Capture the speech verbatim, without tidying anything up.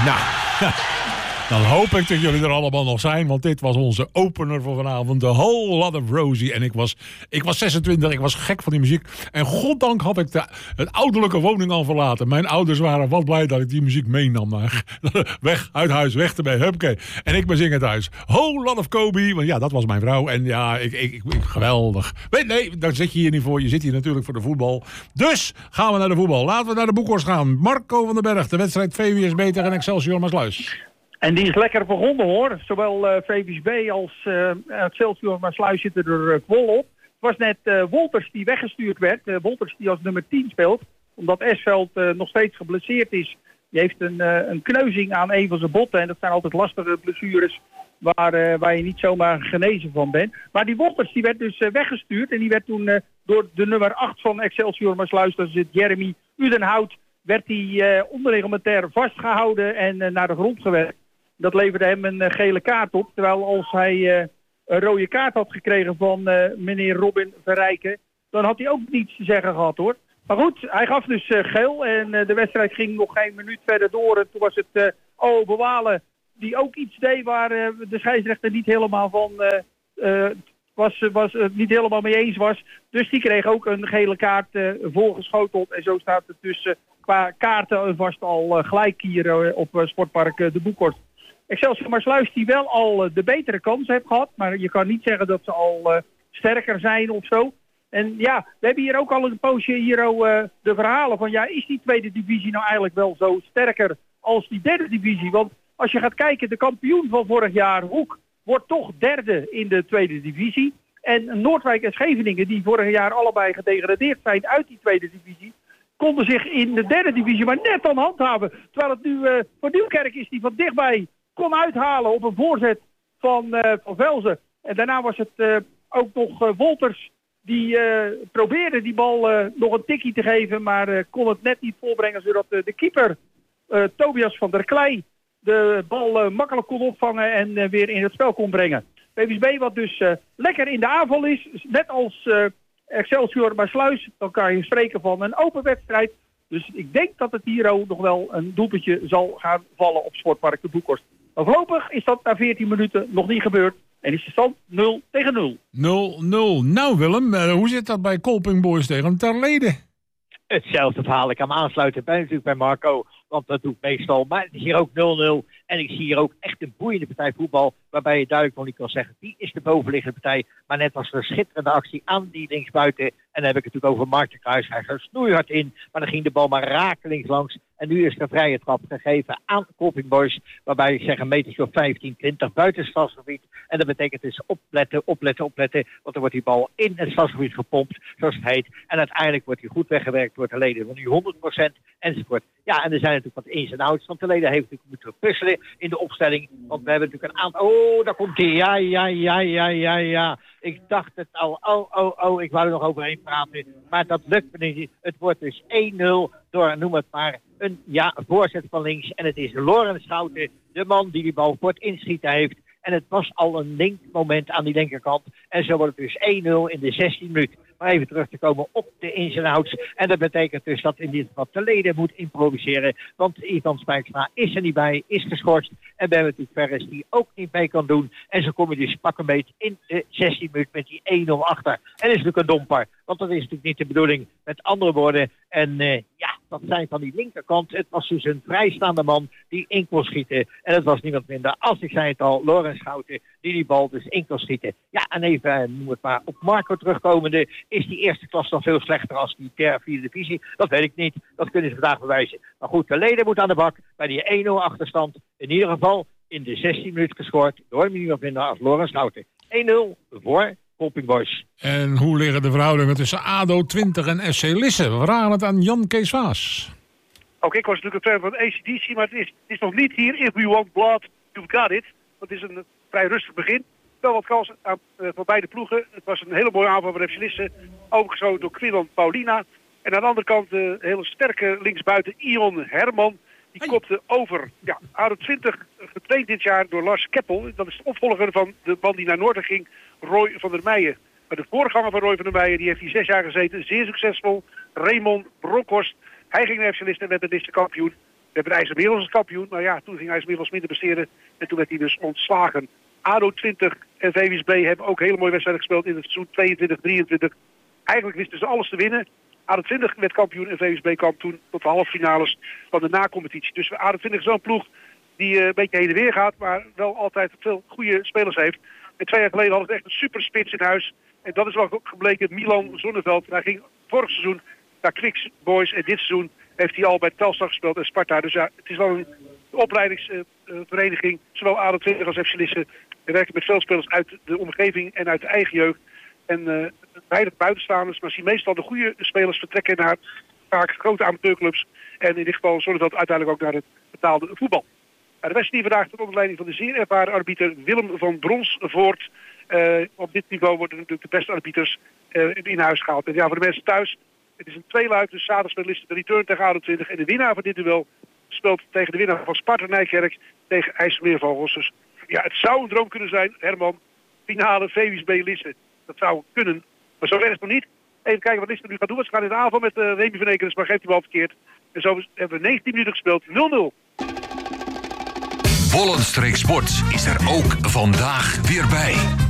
Nou, dan hoop ik dat jullie er allemaal nog zijn, want dit was onze opener voor vanavond. The Whole Lot of Rosie. En ik was, ik was zesentwintig, ik was gek van die muziek. En goddank had ik de, het ouderlijke woning al verlaten. Mijn ouders waren wat blij dat ik die muziek meenam. Weg, uit huis, weg ermee. Huppakee. En ik bezing het thuis. Whole Lot of Kobe, want ja, dat was mijn vrouw. En ja, ik, ik, ik, geweldig. Nee, nee, daar zit je hier niet voor. Je zit hier natuurlijk voor de voetbal. Dus gaan we naar de voetbal. Laten we naar de Boekhorst gaan. Marco van den Berg, de wedstrijd V W S B tegen Excelsior Maasluis. En die is lekker begonnen hoor. Zowel uh, V W S B als uh, Excelsior Maasluis zitten er uh, vol op. Het was net uh, Wolters die weggestuurd werd. Uh, Wolters die als nummer tien speelt. Omdat Esveld uh, nog steeds geblesseerd is. Die heeft een, uh, een kneuzing aan een van zijn botten. En dat zijn altijd lastige blessures waar, uh, waar je niet zomaar genezen van bent. Maar die Wolters die werd dus uh, weggestuurd. En die werd toen uh, door de nummer acht van Excelsior Maasluis, dat is het Jeremy Udenhout, werd hij uh, onreglementair vastgehouden en uh, naar de grond gewerkt. Dat leverde hem een uh, gele kaart op. Terwijl als hij uh, een rode kaart had gekregen van uh, meneer Robin Verrijken, dan had hij ook niets te zeggen gehad hoor. Maar goed, hij gaf dus uh, geel en uh, de wedstrijd ging nog geen minuut verder door. En toen was het uh, O. Bewalen die ook iets deed waar uh, de scheidsrechter niet helemaal van uh, uh, was, was, uh, niet helemaal mee eens was. Dus die kreeg ook een gele kaart uh, voorgeschoteld. En zo staat het dus uh, qua kaarten vast al uh, gelijk hier uh, op uh, Sportpark uh, de Boekhorst. Excelsior Maasluis die wel al uh, de betere kans heeft gehad. Maar je kan niet zeggen dat ze al uh, sterker zijn of zo. En ja, we hebben hier ook al een poosje hier uh, de verhalen van, ja, is die tweede divisie nou eigenlijk wel zo sterker als die derde divisie? Want als je gaat kijken, de kampioen van vorig jaar, Hoek, wordt toch derde in de tweede divisie. En Noordwijk en Scheveningen, die vorig jaar allebei gedegradeerd zijn uit die tweede divisie, konden zich in de derde divisie maar net aan handhaven. Terwijl het nu uh, voor Nieuwkerk is die van dichtbij kon uithalen op een voorzet van, uh, van Velzen. En daarna was het uh, ook nog uh, Wolters die uh, probeerde die bal uh, nog een tikkie te geven, maar uh, kon het net niet volbrengen, zodat uh, de keeper uh, Tobias van der Klei de bal uh, makkelijk kon opvangen en uh, weer in het spel kon brengen. V W S B wat dus uh, lekker in de aanval is, net als uh, Excelsior Maasluis, dan kan je spreken van een open wedstrijd. Dus ik denk dat het hier ook nog wel een doelpuntje zal gaan vallen op Sportpark de Boekhorst. Maar voorlopig is dat na veertien minuten nog niet gebeurd. En is de stand nul tegen nul. nul nul. Nou Willem, uh, hoe zit dat bij Kolping Boys tegen Terlede? Hetzelfde verhaal. Ik kan me aansluiten bij, natuurlijk bij Marco. Want dat doe ik meestal. Maar het is hier ook nul nul. En ik zie hier ook echt een boeiende partij voetbal. Waarbij je duidelijk nog niet kan zeggen wie is de bovenliggende partij. Maar net was er een schitterende actie aan die linksbuiten. En dan heb ik het natuurlijk over Mark de Kruis. Hij gaat snoeihard in. Maar dan ging de bal maar rakelings langs. En nu is er een vrije trap gegeven aan Kolping Boys. Waarbij ik zeg een meter of vijftien, twintig buiten het stadsgebied. En dat betekent dus opletten, opletten, opletten. Want dan wordt die bal in het stadsgebied gepompt. Zoals het heet. En uiteindelijk wordt hij goed weggewerkt door de leden van nu honderd procent enzovoort. Ja, en er zijn natuurlijk wat ins en outs. Want de leden heeft natuurlijk moeten puzzelen in de opstelling. Want we hebben natuurlijk een aantal... Oh, daar komt hij. Ja, ja, ja, ja, ja, ja. Ik dacht het al. Oh, oh, oh. Ik wou er nog overheen praten. Maar dat lukt me niet. Het wordt dus één nul door, noem het maar, een ja, voorzet van links. En het is Lorenz Schouten, de man die die bal voor het inschieten heeft. En het was al een linkmoment aan die linkerkant. En zo wordt het dus één nul in de zestiende minuut. Maar even terug te komen op de ins en outs. En dat betekent dus dat in dit geval de leden moet improviseren. Want Ivan Spijkstra is er niet bij, is geschorst. En we hebben natuurlijk Ferris die ook niet mee kan doen. En zo kom je dus pak een beetje in de zestiende minuut met die één nul achter. En dat is natuurlijk een domper. Want dat is natuurlijk niet de bedoeling. Met andere woorden. En uh, ja, dat zijn van die linkerkant. Het was dus een vrijstaande man die in kon schieten. En het was niemand minder, als ik zei het al, Lorenz Schouten, die die bal dus in kon schieten. Ja, en even, noem het maar, op Marco terugkomende, is die eerste klas dan veel slechter als die derde, vierde divisie? Dat weet ik niet. Dat kunnen ze vandaag bewijzen. Maar goed, de leden moeten aan de bak bij die één nul achterstand. In ieder geval in de zestiende minuut gescoord door niemand minder als Lorenz Schouten. één nul voor Kolping Boys. En hoe liggen de verhoudingen tussen A D O twintig en F C Lisse? We vragen het aan Jan Kees Vaas. Ook ik was natuurlijk een fan van A C D C, maar het is, het is nog niet hier. If we want blood, you've got it. Het is een vrij rustig begin. Wel wat kansen aan, uh, voor beide ploegen. Het was een hele mooie aanval van F C Lisse. Overgeschoten door Quillan Paulina. En aan de andere kant de uh, hele sterke linksbuiten Ion Herman. Die kopte over. Ja, A D O twintig, getraind dit jaar door Lars Keppel. Dat is de opvolger van de man die naar Noorden ging, Roy van der Meijen. Maar de voorganger van Roy van der Meijen, die heeft hier zes jaar gezeten. Zeer succesvol. Raymond Bronkhorst. Hij ging naar F C Lisse en werd de Lisse kampioen. We hebben IJsselmeer als kampioen. Maar ja, toen ging IJsselmeer als minder presteren. En toen werd hij dus ontslagen. A D O twintig en V W S B hebben ook hele mooie wedstrijden gespeeld in het seizoen tweeëntwintig drieëntwintig. Eigenlijk wisten ze alles te winnen. A D O twintig werd kampioen en V W S B kwam toen tot de halve finales van de na-competitie. Dus A D O twintig is zo'n ploeg die uh, een beetje heen en weer gaat, maar wel altijd veel goede spelers heeft. En twee jaar geleden hadden ze echt een super spits in huis. En dat is wel gebleken, Milan Zonneveld. Hij ging vorig seizoen naar Quick Boys en dit seizoen heeft hij al bij Telstar gespeeld en Sparta. Dus ja, het is wel een opleidingsvereniging, uh, uh, zowel A D O twintig als F C Lisse. We werken met veel spelers uit de omgeving en uit de eigen jeugd. En uh, weinig buitenstaanders, maar zien meestal de goede spelers vertrekken naar vaak grote amateurclubs. En in dit geval Zonneveld uiteindelijk ook naar het betaalde voetbal. De wedstrijd die vandaag onder leiding van de zeer ervaren arbiter Willem van Bronsvoort. Uh, op dit niveau worden natuurlijk de beste arbiters uh, in huis gehaald. En ja, voor de mensen thuis, het is een tweeluik. Dus zaterdag speelt Lisse de return tegen A D O twintig. En de winnaar van dit duel speelt tegen de winnaar van Sparta Nijkerk tegen IJsselmeervogels. Dus ja, het zou een droom kunnen zijn, Herman. Finale V W S B Lisse. Dat zou kunnen. Maar zo werkt het nog niet. Even kijken wat Lisse nu gaat doen. Want ze gaan in de aanval met uh, Remy van Ekens, maar geeft die bal verkeerd. En zo hebben we negentien minuten gespeeld. nul nul. Bollenstreek Sport is er ook vandaag weer bij.